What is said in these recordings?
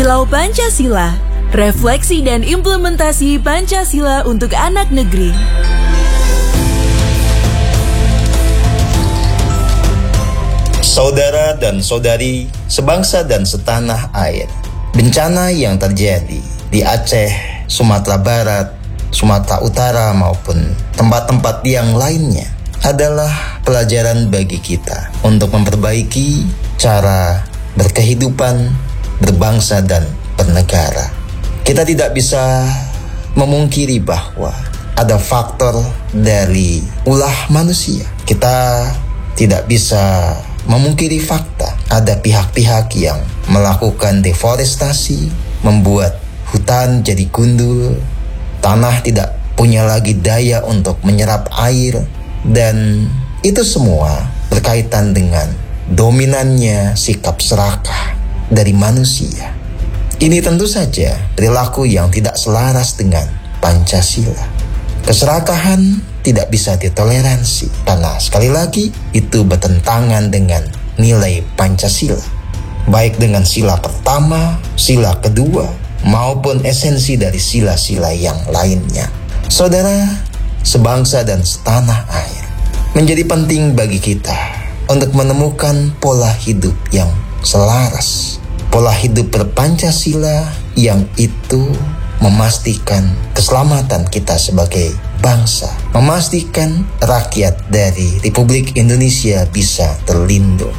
Kilau Pancasila, refleksi dan implementasi Pancasila untuk anak negeri. Saudara dan saudari, sebangsa dan setanah air, bencana yang terjadi di Aceh, Sumatera Barat, Sumatera Utara maupun tempat-tempat yang lainnya adalah pelajaran bagi kita untuk memperbaiki cara berkehidupan, berbangsa dan bernegara. Kita tidak bisa memungkiri bahwa ada faktor dari ulah manusia. Kita tidak bisa memungkiri fakta ada pihak-pihak yang melakukan deforestasi, membuat hutan jadi gundul, tanah tidak punya lagi daya untuk menyerap air, dan itu semua berkaitan dengan dominannya sikap serakah dari manusia. Ini tentu saja perilaku yang tidak selaras dengan Pancasila. Keserakahan tidak bisa ditoleransi karena sekali lagi itu bertentangan dengan nilai Pancasila, baik dengan sila pertama, sila kedua, maupun esensi dari sila-sila yang lainnya. Saudara, sebangsa dan setanah air, menjadi penting bagi kita untuk menemukan pola hidup yang selaras, pola hidup berpancasila yang itu memastikan keselamatan kita sebagai bangsa, memastikan rakyat dari Republik Indonesia bisa terlindungi.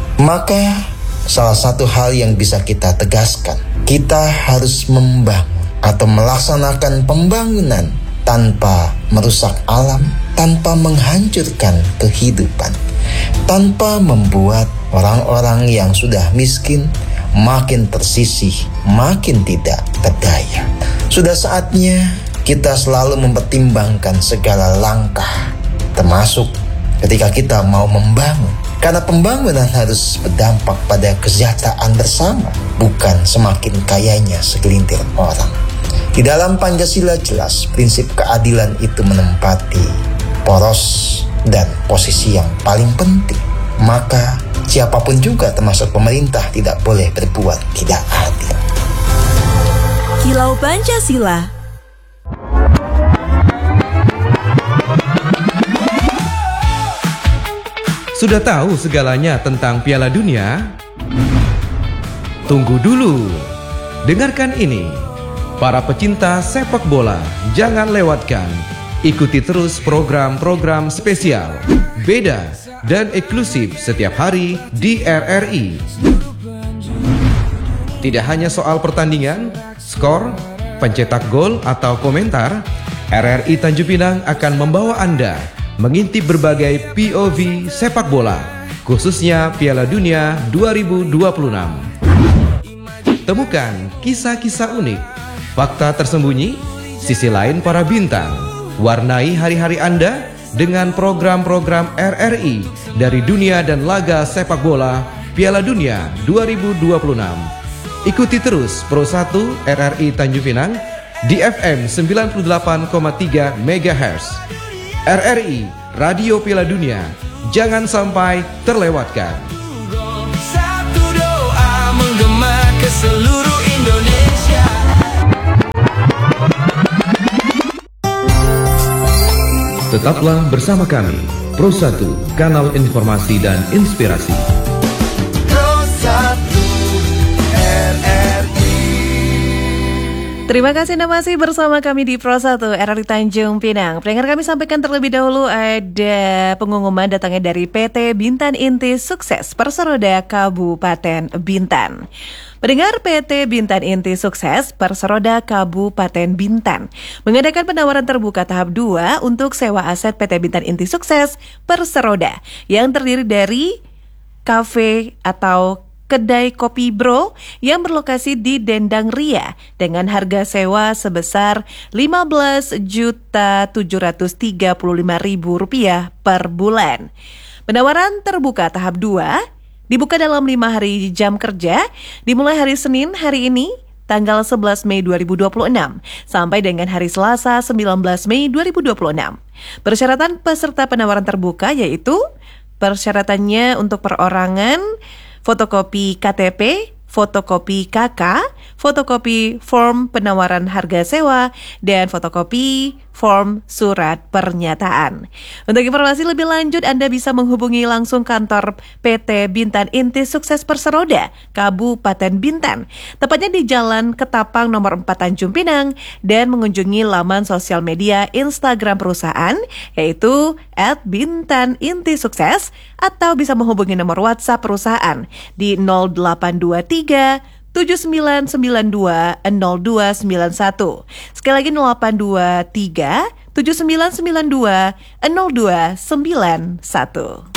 Maka salah satu hal yang bisa kita tegaskan, kita harus membangun atau melaksanakan pembangunan tanpa merusak alam, tanpa menghancurkan kehidupan, tanpa membuat orang-orang yang sudah miskin makin tersisih, makin tidak berdaya. Sudah saatnya kita selalu mempertimbangkan segala langkah, termasuk ketika kita mau membangun. Karena pembangunan harus berdampak pada kesejahteraan bersama, bukan semakin kayanya segelintir orang. Di dalam Pancasila jelas prinsip keadilan itu menempati poros dan posisi yang paling penting. Maka siapapun juga termasuk pemerintah tidak boleh berbuat tidak adil. Kilau Pancasila. Sudah tahu segalanya tentang Piala Dunia? Tunggu dulu. Dengarkan ini. Para pecinta sepak bola, jangan lewatkan. Ikuti terus program-program spesial, beda dan eksklusif setiap hari di RRI. Tidak hanya soal pertandingan, skor, pencetak gol atau komentar, RRI Tanjung Pinang akan membawa Anda mengintip berbagai POV sepak bola, khususnya Piala Dunia 2026. Temukan kisah-kisah unik, fakta tersembunyi, sisi lain para bintang. Warnai hari-hari Anda dengan program-program RRI dari dunia dan laga sepak bola Piala Dunia 2026. Ikuti terus Pro 1 RRI Tanjung Pinang di FM 98,3 MHz. RRI Radio Piala Dunia, jangan sampai terlewatkan. Satu doa menggema ke seluruh Indonesia. Tetaplah bersama kami, Pro 1, kanal informasi dan inspirasi. Pro 1 RRI. Terima kasih Anda masih bersama kami di Pro 1 RRI Tanjung Pinang. Pendengar, kami sampaikan terlebih dahulu ada pengumuman datangnya dari PT Bintan Inti Sukses Perseroda Kabupaten Bintan. Pendengar, PT Bintan Inti Sukses Perseroda Kabupaten Bintan mengadakan penawaran terbuka tahap 2 untuk sewa aset PT Bintan Inti Sukses Perseroda yang terdiri dari kafe atau kedai kopi Bro yang berlokasi di Dendang Ria dengan harga sewa sebesar Rp15.735.000 per bulan. Penawaran terbuka tahap 2 dibuka dalam 5 hari jam kerja, dimulai hari Senin hari ini, tanggal 11 Mei 2026, sampai dengan hari Selasa 19 Mei 2026. Persyaratan peserta penawaran terbuka yaitu persyaratannya untuk perorangan, fotokopi KTP, fotokopi KK, fotokopi form penawaran harga sewa, dan fotokopi form surat pernyataan. Untuk informasi lebih lanjut, Anda bisa menghubungi langsung kantor PT Bintan Inti Sukses Perseroda, Kabupaten Bintan, tepatnya di Jalan Ketapang nomor 4 Tanjung Pinang, dan mengunjungi laman sosial media Instagram perusahaan, yaitu @bintanintisukses, atau bisa menghubungi nomor WhatsApp perusahaan di 0823 7992 0291. Sekali lagi 0823 7992 0291.